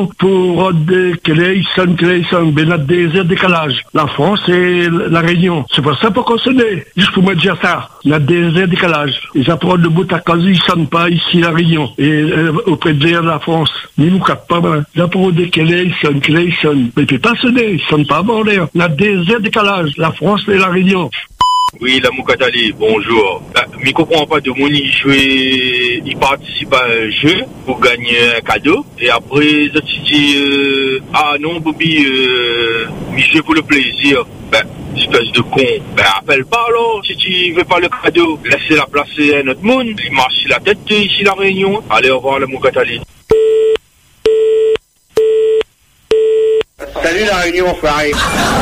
Réunion pour des Clayson, ben notre désert décalage. La France et la Réunion. C'est pas ça pour qu'on sonne. Juste pour me dire ça. Notre désert décalage. Ils apprennent le bout à cause, ils sonnent pas ici la Réunion. Et auprès de la France. Ni nous capent pas, ils apprennent des Clayson. Mais ils peuvent pas sonner, ils sonnent pas avant l'air. Notre désert décalage. La France et la Réunion. Oui, la Moukatali, bonjour. Je ne comprends pas de mon il participe à un jeu pour gagner un cadeau. Et après, je dis, ah non, Bobby, je joue pour le plaisir. Espèce de con. Appelle pas alors, si tu veux pas le cadeau. Laissez la place à un autre monde. Il marche sur la tête ici, la Réunion. Allez, au revoir, la Moukatali. Salut la Réunion, enfoiré.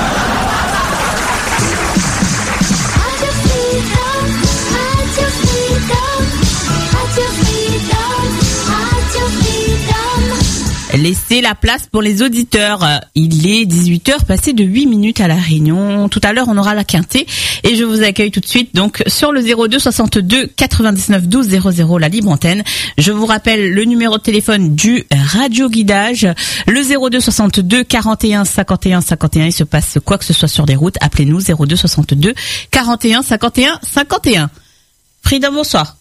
Laissez la place pour les auditeurs. Il est 18h, passé de 8 minutes à la Réunion. Tout à l'heure, on aura la quintée. Et je vous accueille tout de suite donc sur le 02 62 99 12 00, la libre antenne. Je vous rappelle le numéro de téléphone du radio guidage, le 02 62 41 51 51. Il se passe quoi que ce soit sur les routes, appelez-nous 02 62 41 51 51. Freedom, bonsoir.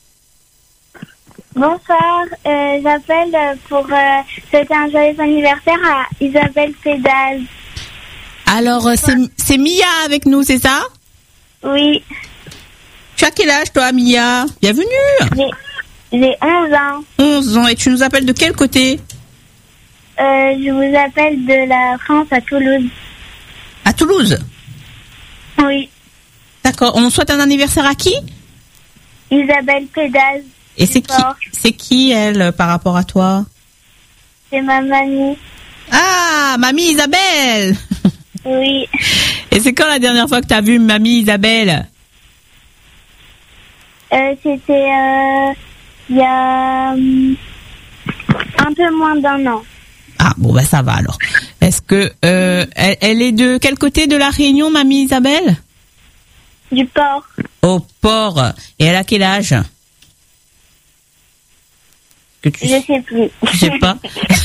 Bonsoir, j'appelle pour souhaiter un joyeux anniversaire à Isabelle Pédaz. Alors, c'est Mia avec nous, c'est ça? Oui. Tu as quel âge, toi, Mia? Bienvenue. J'ai 11 ans. 11 ans, et tu nous appelles de quel côté? Je vous appelle de la France, à Toulouse. À Toulouse? Oui. D'accord, on souhaite un anniversaire à qui? Isabelle Pédaz. Et c'est qui elle par rapport à toi? C'est ma mamie. Ah, mamie Isabelle. Oui. Et c'est quand la dernière fois que tu as vu mamie Isabelle? C'était il y a un peu moins d'1 an. Ah bon, bah ça va alors. Est-ce que elle est de quel côté de la Réunion, mamie Isabelle? Du Port. Au Port. Et elle a quel âge? Je sais plus. Tu sais pas?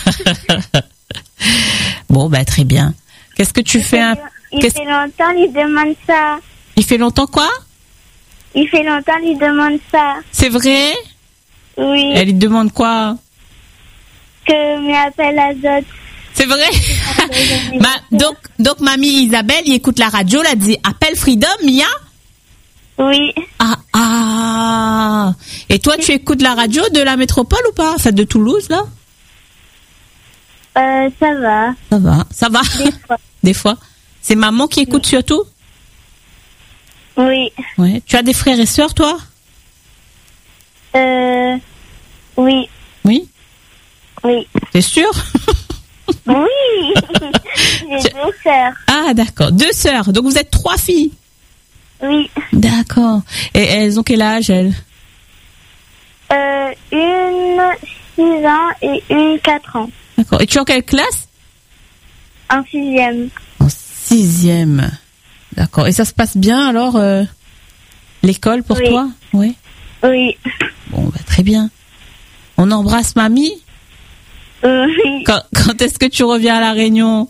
Bon, bah très bien. Qu'est-ce que tu fais? Il fait longtemps, il demande ça. Il fait longtemps quoi? Il fait longtemps, il demande ça. C'est vrai? Oui. Elle lui demande quoi? Que m'appelle Azote. C'est vrai? donc mamie Isabelle, il écoute la radio, elle dit appelle Freedom, Mia? Oui. Ah. Et toi, tu écoutes la radio de la métropole ou pas? Enfin, de Toulouse, là? Ça va. Ça va. Des fois. Des fois. C'est maman qui écoute surtout? Oui. Ouais. Tu as des frères et sœurs, toi? Oui. Oui? Oui. T'es sûr? Oui. J'ai 2 sœurs. Ah, d'accord. 2 sœurs. Donc, vous êtes 3 filles? Oui. D'accord. Et elles ont quel âge, elles? Une 6 ans et une 4 ans. D'accord. Et tu es en quelle classe? En 6e. En 6e. D'accord. Et ça se passe bien, alors, l'école pour toi? Oui. Oui. Bon, bah, très bien. On embrasse mamie? Oui. Quand est-ce que tu reviens à La Réunion?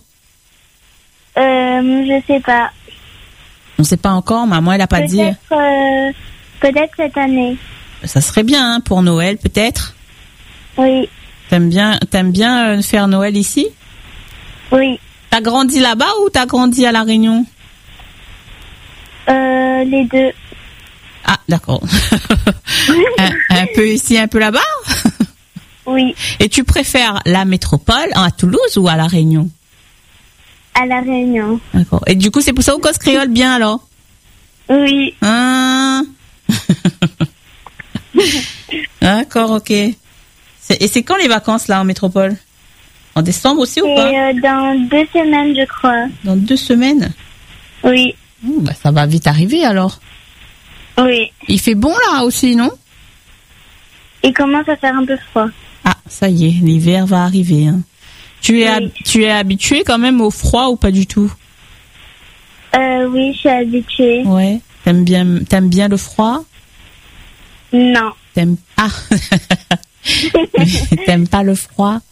Je sais pas. On sait pas encore, maman elle a pas dit. Peut-être cette année. Ça serait bien, hein, pour Noël peut-être. Oui. T'aimes bien faire Noël ici? Oui. T'as grandi là-bas ou t'as grandi à La Réunion? Les deux. Ah, d'accord. un peu ici, un peu là-bas? Oui. Et tu préfères la métropole à Toulouse ou à La Réunion? À La Réunion. D'accord. Et du coup, c'est pour ça qu'on cause créole bien, alors? Oui. Ah. D'accord, ok. Et c'est quand les vacances, là, en métropole? En décembre aussi ou pas? Dans 2 semaines, je crois. Dans 2 semaines? Oui. Bah, ça va vite arriver, alors. Oui. Il fait bon, là, aussi, non? Il commence à faire un peu froid. Ah, ça y est, l'hiver va arriver, hein. Tu es habitué quand même au froid ou pas du tout? Oui, je suis habituée. Ouais. T'aimes bien le froid? Non. T'aimes pas le froid?